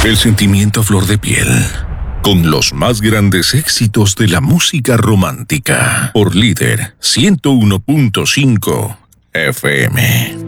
El sentimiento a flor de piel, con los más grandes éxitos de la música romántica, por Líder 101.5 FM.